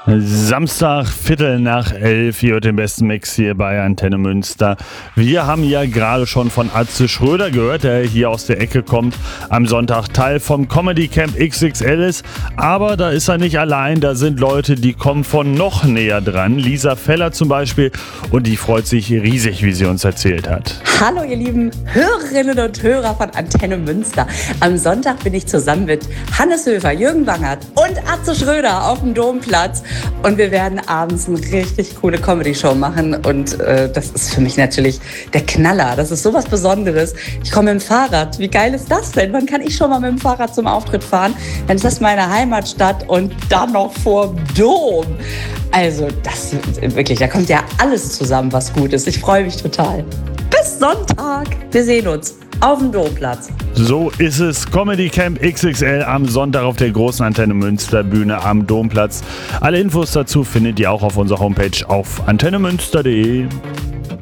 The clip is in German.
Samstag, 11:15, ihr hört den besten Mix hier bei Antenne Münster. Wir haben ja gerade schon von Atze Schröder gehört, der hier aus der Ecke kommt, am Sonntag Teil vom Comedy Camp XXL ist. Aber da ist er nicht allein, da sind Leute, die kommen von noch näher dran. Lisa Feller zum Beispiel, und die freut sich riesig, wie sie uns erzählt hat. Hallo ihr lieben Hörerinnen und Hörer von Antenne Münster. Am Sonntag bin ich zusammen mit Hannes Höfer, Jürgen Wangert und Atze Schröder auf dem Domplatz. Und wir werden abends eine richtig coole Comedy-Show machen. Und das ist für mich natürlich der Knaller. Das ist sowas Besonderes. Ich komme mit dem Fahrrad. Wie geil ist das denn? Wann kann ich schon mal mit dem Fahrrad zum Auftritt fahren? Dann ist das meine Heimatstadt und dann noch vorm Dom. Also das wirklich, da kommt ja alles zusammen, was gut ist. Ich freue mich total. Bis Sonntag. Wir sehen uns auf dem Domplatz. So ist es. Comedy Camp XXL am Sonntag auf der großen Antenne Münster Bühne am Domplatz. Alle Infos dazu findet ihr auch auf unserer Homepage auf antennemünster.de.